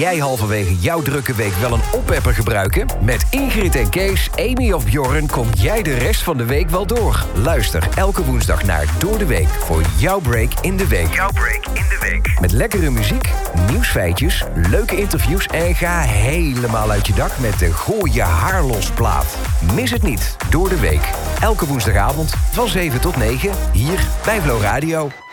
jij halverwege jouw drukke week wel een oppepper gebruiken? Met Ingrid en Kees, Amy of Bjorn kom jij de rest van de week wel door. Luister elke woensdag naar Door de Week voor jouw break in de week. Jouw break in de week. Met lekkere muziek, nieuwsfeitjes, leuke interviews en ga helemaal uit je dak met de Gooi je haar los plaat. Mis het niet, Door de Week. Elke woensdagavond van 7 tot 9 hier bij Flow Radio.